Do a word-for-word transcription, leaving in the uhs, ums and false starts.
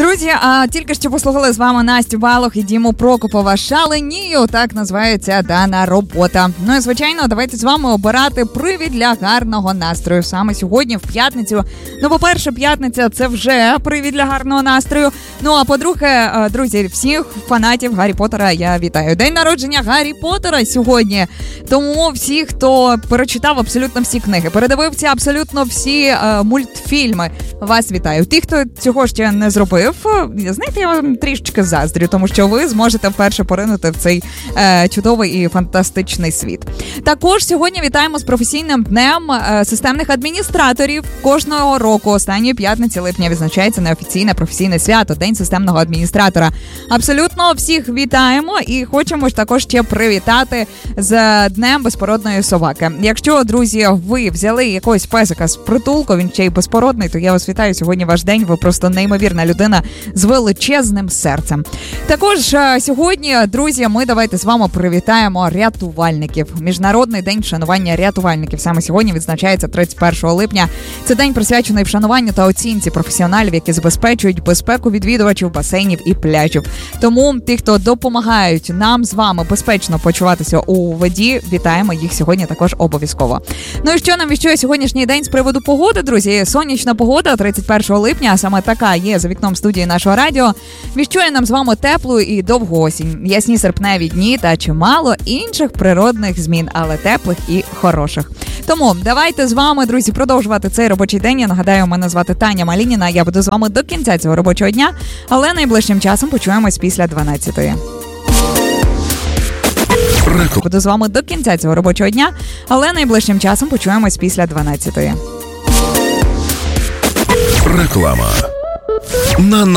Друзі, а тільки що послухали з вами Настю Балох і Діму Прокопова «Шаленію», так називається дана робота. Ну і, звичайно, давайте з вами обирати привід для гарного настрою. Саме сьогодні, в п'ятницю. Ну, по-перше, п'ятниця – це вже привід для гарного настрою. Ну, а по-друге, друзі, всіх фанатів Гаррі Поттера я вітаю. День народження Гаррі Поттера сьогодні. Тому всі, хто перечитав абсолютно всі книги, передивився абсолютно всі е, мультфільми, вас вітаю. Ті, хто цього ще не зробив, знаєте, я вам трішечки заздрю, тому що ви зможете вперше поринути в цей е, чудовий і фантастичний світ. Також сьогодні вітаємо з професійним днем е, системних адміністраторів. Кожного року останньої п'ятниці липня відзначається неофіційне професійне свято – День системного адміністратора. Абсолютно всіх вітаємо і хочемо ж також ще привітати з Днем безпородної собаки. Якщо, друзі, ви взяли якогось песика з притулку, він ще й безпородний, то я вас вітаю. Сьогодні ваш день, ви просто неймовірна людина з величезним серцем. Також сьогодні, друзі, ми давайте з вами привітаємо рятувальників. Міжнародний день вшанування рятувальників. Саме сьогодні відзначається тридцять першого липня. Це день присвячений вшануванню та оцінці професіоналів, які забезпечують безпеку відвідувачів басейнів і пляжів. Тому ті, хто допомагають нам з вами безпечно почуватися у воді, вітаємо їх сьогодні також обов'язково. Ну і що нам віщує сьогоднішній день з приводу погоди, друзі? Сонячна погода тридцять першого липня, саме така є за вікном студії нашого радіо. Віщує нам з вами теплу і довгу осінь, ясні серпневі дні та чимало інших природних змін, але теплих і хороших. Тому давайте з вами, друзі, продовжувати цей робочий день. Я нагадаю, мене звати Таня Малініна, я буду з вами до кінця цього робочого дня, але найближчим часом почуємось після дванадцятої. Буду з вами до кінця цього робочого дня, але найближчим часом почуємось після дванадцятої. Реклама. На